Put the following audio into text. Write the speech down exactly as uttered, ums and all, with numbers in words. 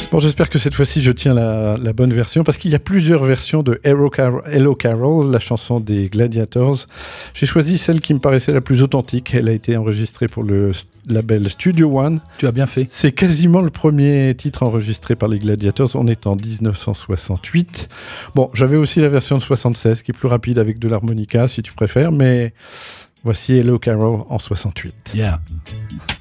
Bon, j'espère que cette fois-ci je tiens la, la bonne version parce qu'il y a plusieurs versions de Hello, Car- Hello Carol, la chanson des Gladiators. J'ai choisi celle qui me paraissait la plus authentique. Elle a été enregistrée pour le label Studio One. Tu as bien fait. C'est quasiment le premier titre enregistré par les Gladiators. On est en dix-neuf cent soixante-huit. Bon, j'avais aussi la version de soixante-seize qui est plus rapide avec de l'harmonica si tu préfères, mais voici Hello Carol en soixante-huit. Yeah.